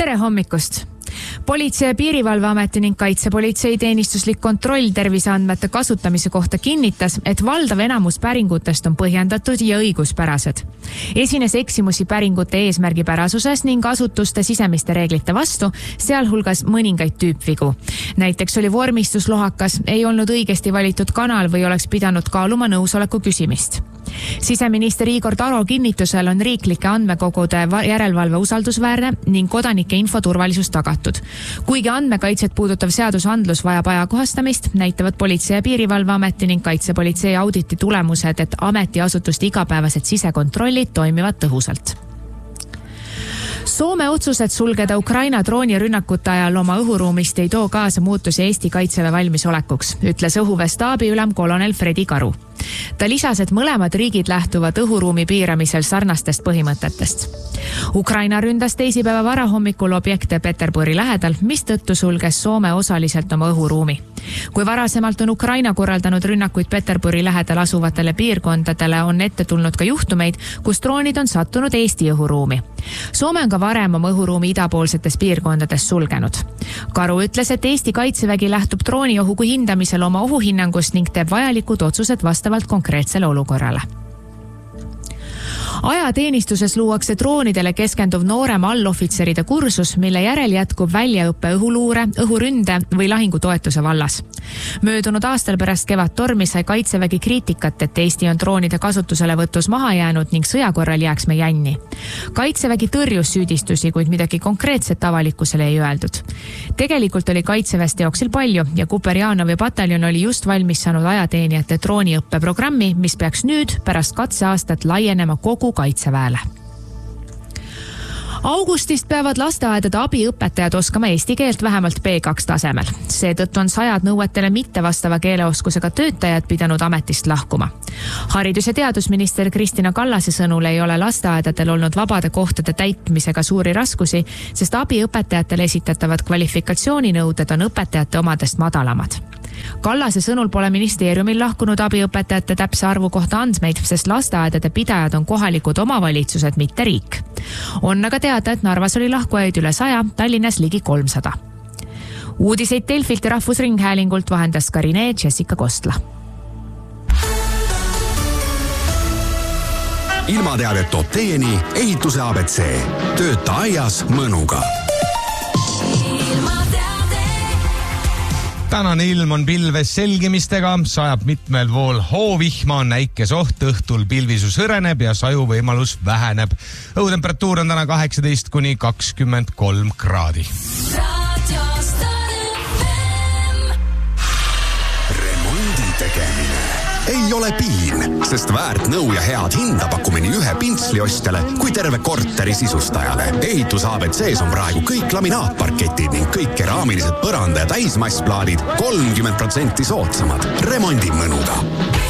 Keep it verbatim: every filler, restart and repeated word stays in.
Tere hommikust! Politsei- ja Piirivalveameti ning Kaitsepolitsei teenistuslik kontroll terviseandmete kasutamise kohta kinnitas, et valdav enamus päringutest on põhjendatud ja õiguspärased. Esines eksimusi päringute eesmärgipärasuses ning asutuste sisemiste reeglite vastu, sealhulgas mõningaid tüüpvigu. Näiteks oli vormistus lohakas, ei olnud õigesti valitud kanal või oleks pidanud kaaluma nõusoleku küsimist. Siseminister Igor Taro kinnitusel on riiklike andmekogude järelevalve usaldusväärne ning kodanike infoturvalisus tagatud. Kuigi andmekaitset puudutav seadusandlus vajab ajakohastamist, näitavad Politsei- ja Piirivalveameti ning Kaitsepolitsei auditi tulemused, et ametiasutuste igapäevased sisekontrollid toimivad tõhusalt. Soome otsused sulgeda Ukraina droonirünnakute ajal oma õhuruumist ei too kaasa muutusi Eesti kaitseväe valmisolekuks, ütles õhuväe staabiülem kolonel Fredi Karu. Ta lisas, et mõlemad riigid lähtuvad õhuruumi piiramisel sarnastest põhimõtetest. Ukraina ründas teisipäeva varahommikul objekte Peterburi lähedal, mis tõttu sulges Soome osaliselt oma õhuruumi. Kui varasemalt on Ukraina korraldanud rünnakuid Peterburi lähedal asuvatele piirkondadele, on ette tulnud ka juhtumeid, kus droonid on sattunud Eesti õhuruumi. Soome on ka varem oma õhuruumi idapoolsetes piirkondades sulgenud. Karu ütles, et Eesti kaitsevägi lähtub drooniohu kui hindamisel oma ohuhinnangust ning teeb vajalikud otsused vastavalt konkreetsele olukorrale. Ajateenistuses luuakse droonidele keskenduv noorem allohvitseride kursus, mille järel jätkub väljaõppe õhuluure, õhuründe või lahingutoetuse vallas. Möödunud aastal pärast kevadtormi sai kaitsevägi kriitikat, et Eesti on droonide kasutusele võtus maha jäänud ning sõja korral jääks me jänni. Kaitsevägi tõrjus süüdistusi, kuid midagi konkreetset avalikkusele ei öeldud. Tegelikult oli kaitseväest teoksil palju ja Kuperjanovi pataljon oli just valmis saanud ajateenijate drooniõppeprogrammi, mis peaks nüüd pärast katseaastat laienema kogu kaitseväele. Augustist peavad lasteaedade abiõpetajad oskama eesti keelt vähemalt B kaks tasemel. Seetõttu on sajad nõuetele mitte vastava keeleoskusega töötajad pidanud ametist lahkuma. Haridus- ja teadusminister Kristina Kallase sõnul ei ole lasteaedadel olnud vabade kohtade täitmisega suuri raskusi, sest abiõpetajatele esitatavad kvalifikatsiooninõuded on õpetajate omadest madalamad. Kallase sõnul pole ministeeriumil lahkunud abiõpetajate täpse arvu kohta andmeid, sest lasteaedade pidajad on kohalikud omavalitsused, mitte riik. On aga teada, et Narvas oli lahkujaid üle saja, Tallinnas ligi kolmsada. Uudiseid Delfilt ja Rahvusringhäälingult vahendas Karine Jessica Kostla. Ilmateadet toob teieni ehituse A B C. Tööta aias mõnuga. Tänane ilm on pilves selgimistega, sajab mitmel vool hoovihma, on näikesoht, õhtul pilvisus hõreneb ja saju võimalus väheneb. Õhutemperatuur on täna kaheksateist kuni kakskümmend kolm kraadi. Remondi tegemine ei ole piin, sest väärt nõu ja head hinda pakume nii ühe pintsliostjale kui terve korteri sisustajale. Ehitus A B C's on praegu kõik laminaatparketid ning kõik keraamilised põranda- ja täismassplaadid kolmkümmend protsenti soodsamad. Remondi mõnuga.